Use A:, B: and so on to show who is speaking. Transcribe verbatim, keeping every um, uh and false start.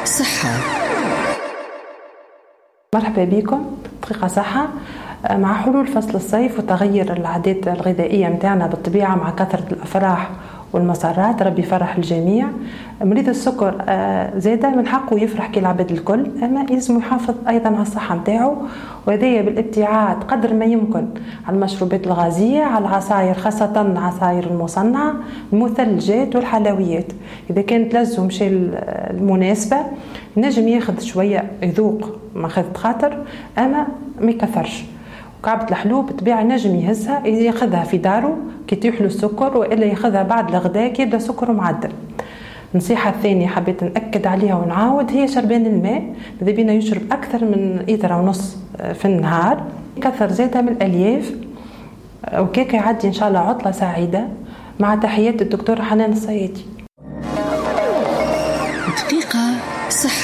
A: صحة.
B: مرحبا بكم دقيقة صحة. مع حلول فصل الصيف وتغير العادات الغذائية متاعنا بالطبيعة مع كثرة الأفراح والمسارات، ربي يفرح الجميع. مريض السكر زاده من حقه يفرح كالعباد الكل، اما لازم يحافظ ايضا على الصحه نتاعو، وهذايا بالابتعاد قدر ما يمكن على المشروبات الغازيه، على العصاير خاصه العصاير المصنعه، المثلجات والحلويات. اذا كانت لازم مشي المناسبه نجم ياخذ شويه يذوق ما خذت خاطر، اما ما يكثرش. كعبة الحلوب بالطبيعة نجم يهزها ياخذها في داره كي يطيح له السكر، والا ياخذها بعد الغداء كي يبدا سكره معدل. النصيحة الثانية حبيت نأكد عليها ونعاود هي شربان الماء. ماذا بينا يشرب أكثر من لتر ونص في النهار، كثر زيادة من الألياف، وكيك يعدي إن شاء الله عطلة سعيدة. مع تحيات الدكتور حنان الصيادي.
A: دقيقة صحة.